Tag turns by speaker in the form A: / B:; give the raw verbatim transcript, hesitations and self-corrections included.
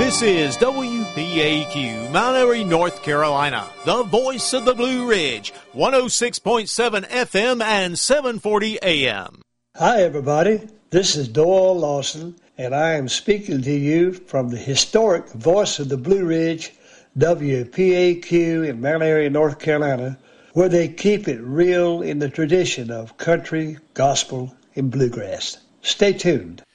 A: This is W P A Q, Mount Airy, North Carolina, the voice of the Blue Ridge, one oh six point seven F M and seven forty A M.
B: Hi, everybody. This is Doyle Lawson, and I am speaking to you from the historic voice of the Blue Ridge, W P A Q in Mount Airy, North Carolina, where they keep it real in the tradition of country, gospel, and bluegrass. Stay tuned.